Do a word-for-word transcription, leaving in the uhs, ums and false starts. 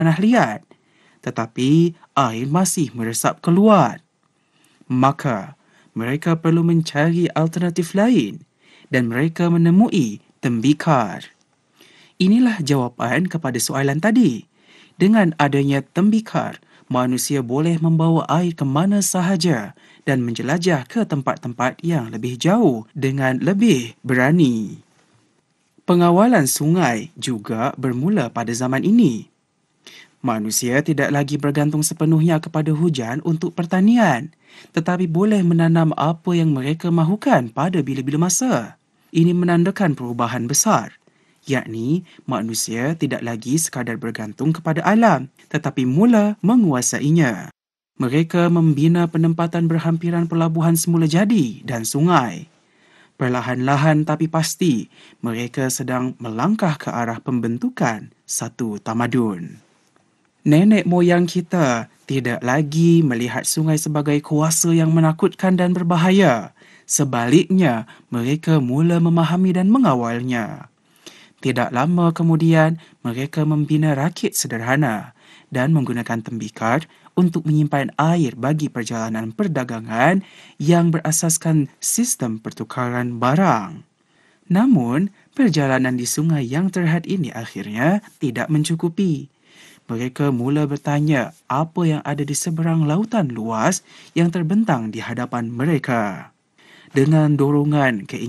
pernah lihat, tetapi air masih meresap keluar. Maka, mereka perlu mencari alternatif lain dan mereka menemui tembikar. Inilah jawapan kepada soalan tadi. Dengan adanya tembikar, manusia boleh membawa air ke mana sahaja dan menjelajah ke tempat-tempat yang lebih jauh dengan lebih berani. Pengawalan sungai juga bermula pada zaman ini. Manusia tidak lagi bergantung sepenuhnya kepada hujan untuk pertanian, tetapi boleh menanam apa yang mereka mahukan pada bila-bila masa. Ini menandakan perubahan besar, yakni manusia tidak lagi sekadar bergantung kepada alam, tetapi mula menguasainya. Mereka membina penempatan berhampiran pelabuhan semula jadi dan sungai. Perlahan-lahan tapi pasti, mereka sedang melangkah ke arah pembentukan satu tamadun. Nenek moyang kita tidak lagi melihat sungai sebagai kuasa yang menakutkan dan berbahaya. Sebaliknya, mereka mula memahami dan mengawalnya. Tidak lama kemudian, mereka membina rakit sederhana dan menggunakan tembikar untuk menyimpan air bagi perjalanan perdagangan yang berasaskan sistem pertukaran barang. Namun, perjalanan di sungai yang terhad ini akhirnya tidak mencukupi. Mereka mula bertanya apa yang ada di seberang lautan luas yang terbentang di hadapan mereka. Dengan dorongan keinginan